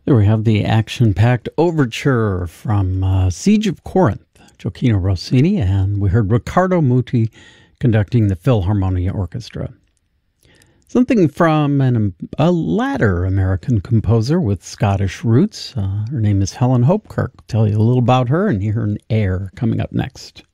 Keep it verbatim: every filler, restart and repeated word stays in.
There we have the action-packed overture from uh, Siege of Corinth, Gioacchino Rossini, and we heard Riccardo Muti conducting the Philharmonia Orchestra. Something from an, a latter American composer with Scottish roots. Uh, her name is Helen Hopkirk. I'll tell you a little about her and hear an air coming up next.